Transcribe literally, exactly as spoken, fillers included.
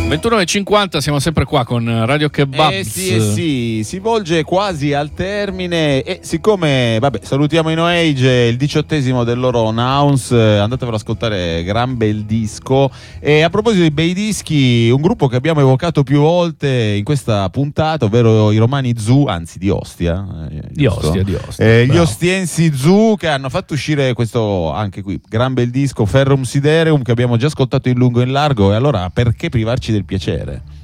ventuno e cinquanta, siamo sempre qua con Radio Kebab. Eh sì, eh sì, si volge quasi al termine e siccome, vabbè, salutiamo i No Age, il diciottesimo del loro Announce, andatevelo ad ascoltare, gran bel disco. E a proposito di bei dischi, un gruppo che abbiamo evocato più volte in questa puntata, ovvero i Romani Zoo, anzi di Ostia. Eh, di Ostia, di Ostia. Eh, gli Ostiensi Zoo, che hanno fatto uscire questo, anche qui, gran bel disco, Ferrum Sidereum, che abbiamo già ascoltato in lungo e in largo, e allora perché privarci del piacere?